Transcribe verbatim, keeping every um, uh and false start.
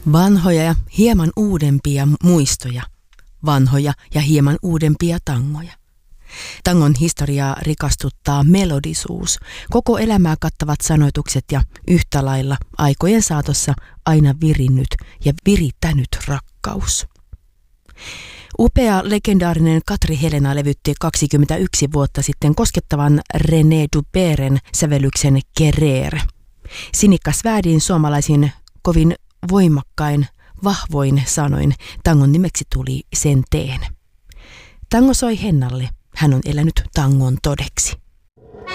Vanhoja ja hieman uudempia muistoja, vanhoja ja hieman uudempia tangoja. Tangon historiaa rikastuttaa melodisuus, koko elämää kattavat sanoitukset ja yhtä lailla aikojen saatossa aina virinnyt ja virittänyt rakkaus. Upea legendaarinen Katri Helena levytti kaksikymmentäyksi vuotta sitten koskettavan René Duberen sävellyksen Querer. Sinikka Svärdin suomalaisin kovin voimakkain, vahvoin sanoin tangon nimeksi tuli Sen teen. Tango soi Hennalle. Hän on elänyt tangon todeksi.